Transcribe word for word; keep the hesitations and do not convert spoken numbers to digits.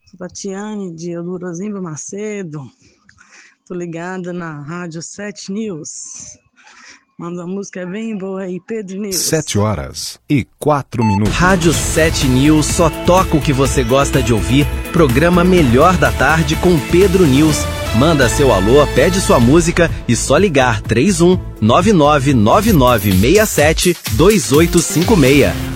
Sou Tatiane, de Elurazinho Macedo. Tô ligada na Rádio sete News. Manda uma música bem boa aí, Pedro News. Sete horas e quatro minutos. Rádio sete News só toca o que você gosta de ouvir. Programa Melhor da Tarde com Pedro News. Manda seu alô, pede sua música e só ligar três um nove nove nove nove seis sete dois oito cinco seis.